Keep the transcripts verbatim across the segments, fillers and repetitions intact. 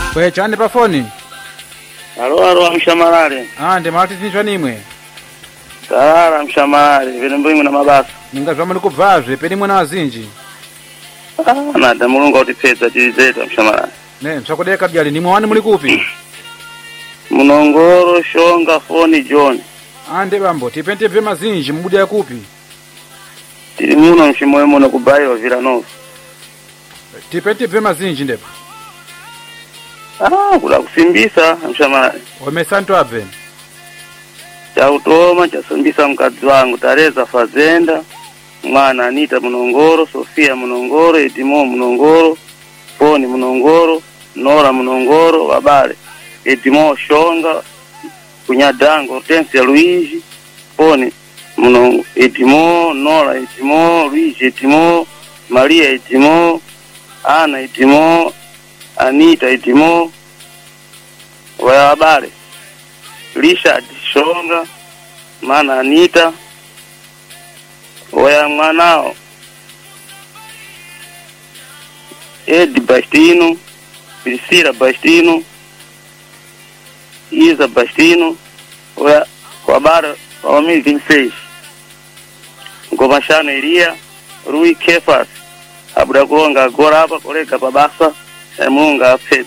Kwe chande pa phone. Alo alo amshamarale. Ah ndi mati tinchwa nimwe. Tara amshamarale vile mbingu na mabasa. Ninga zwa mali kubvazve peni mwana wazinji. Ah nada mulungu utipedza tizeta amshamarale. Ne msakudeka byali ni mwani muli kupi? Munongoro Shonga Foni John. Ande bambo tipente vye mazinji mbudia ya kupi? Tili muno mshimoyo muno kubayo Villanova. Tipente vye mazinji ndepa. Ah kula kusimbisa amshamarale. Wamesanto aven. Cha utoma cha simbisa mkazi wangu Teresa Fazenda. Mwana Anita Munongoro, Sofia Munongoro, Edimo Munongoro, Foni Munongoro, Nora Munongoro, Wabale. Edimo Shonga, Kunyadango, Hortensia Luigi, Foni Munongoro, Edimo, Nora Edimo, Luigi Edimo, Maria Edimo, Ana Edimo, Anita Edimo, Wabale. Richard Shonga, Mana Anita, Oya mwanao Edi Bastino, Priscila Bastino, Isa Bastino, oya kwa bara wa mimi Vincex. Ngomashano Elia, Rui Kefas, Abuda Kuronga Gora hapa koleka babasa, Munga Afet.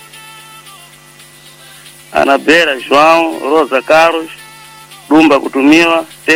Anabela João, Rosa Carlos, Dumba kutumiwa